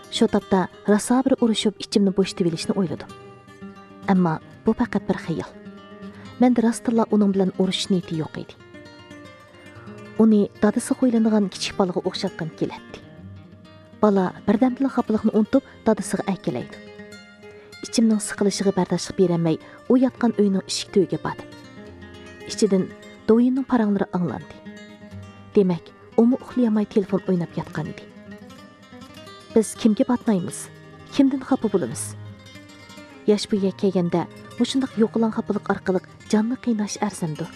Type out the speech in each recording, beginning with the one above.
Shu topda rosa bir urushib ichimni bo'shatib olishni o'yladim. Ammo bu faqat bir xayol. Menda rostilla uning bilan urush niyati yo'q edi. Uni dadasi qo'ylanadigan kichik bolaga o'xshatgan keladi. Bola birdamdila xafalikni unutib dadasiga aykelaydi. İçimning siqilishiga bardoshlik berolmay, u yotgan uyning eshik tugiga bordim. Ichidan do'yinning paranglari anglandi. Demak, umi uxlayolmay telefon o'ynab yotgan edi. Biz kimga batmaymiz? Kimdan xafa bo'lamiz? Yosh bo'yga kelganda mushundaq yo'qolan xafalik orqali jonni qiynash arzimdir.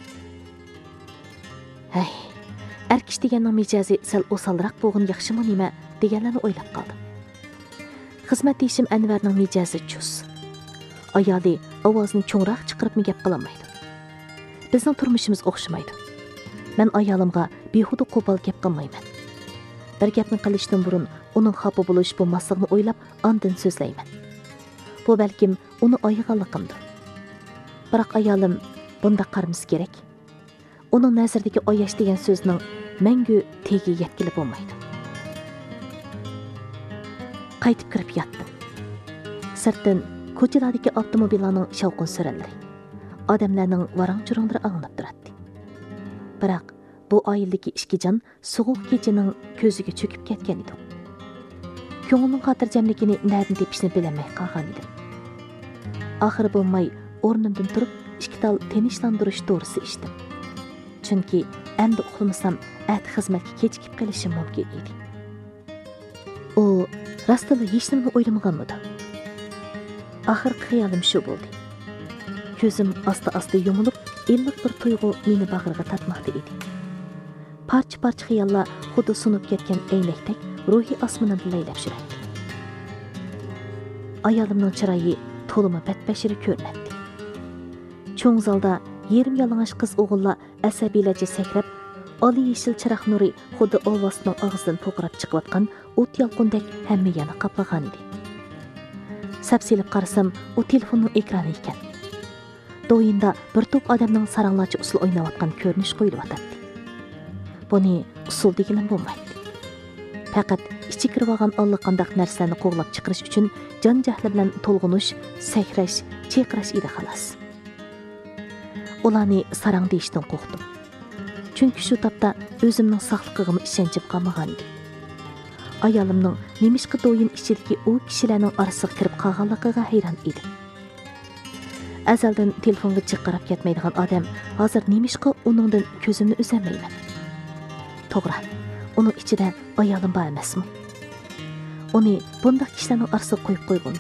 Hay, erkish deganning mijozi sal o'salroq bo'lgan yaxshimi nima deganlarni o'ylab qoldim. Xizmatdeshim Anvarning mijozi chus. Ayoli ovozini cho'ngroq chiqarib gap qilolmaydi. Bizning turmushimiz o'xshamaydi. Men ayolimga behuda qo'pol gap qilmayman. Bir gapni qilishdan burun uning xafa bo'lish bo'lmasligini o'ylab, ondan so'zlayman. Bu balkim uni oyig'anligimdir. Biroq ayolim bunda qaramiz kerak. Uning nazaridagi oyash degan so'zning mangu tegi yetkilib bo'lmaydi. Qaytib kirib yotdim. Sirtdan ko'chalardagi avtomobillarning shovqin suranlari, odamlarning varang-churanglari anglab turadi. Biroq bu oiladagi ishkijon sovuq kechining ko'ziga cho'kib ketgan edi. Ko'nglimning xotirjamligini nerdan tepishni bilmay qolgan edim. Oxiri bo'lmay o'rnimdan turib, ikki tal tinchlantirish dorisi ichdim. Chunki endi uxlamasam, at xizmatga kechikib qolishim mumkin edi. U rostila hech nimani o'ylamaganmidi? Oxirgi xayolim shu bo'ldi. Ko'zim asta-asta yumilib, illiq bir tuyg'u meni bag'riga tatmoqda edi. Parcha-parcha xayollar xuddi sunib ketgan aynakdek ruhiy osmonimda laylab yurardi. Ayolimning chiroyi to'limi batbashiri ko'rinadi. Cho'ng zalda yerim yalang'och qiz o'g'illar asabiylarcha sakrab, oli yeshil chiroq nuri xuddi ovozning og'zidan po'qirab chiqayotgan o't yolqindek hamma yana qaplagan edi. Sapsilib qarasam, u telefonning ekrani ekan. Do'yinda bir to'p odamning saranglarcha usul o'ynayotgan ko'rinish qo'yilyapti. Buni usul deganim bo'lmaydi. Faqat ichi kirib olgan allaqanday narsalarni qo'g'lab chiqarish uchun jon jahli bilan to'lg'unish, sakrash, chayqirash edi xolos. Ularni sarang deyishdan qo'rqdim. Chunki shu topda o'zimning saqliqig'im ishonchib qolmagan edim. Ayolimning nemishqa do'yin ichidagi u kishilarning orasiga kirib qolganligiga hayron edim. Azaldan telefonga chiqarib ketmaydigan odam hozir nemishqa uningdan ko'zimni uzamayman. To'g'ri, uning ichida ayolim bor emasmi? Uni bunday kishilarning orasiga qo'yib qo'ygandim.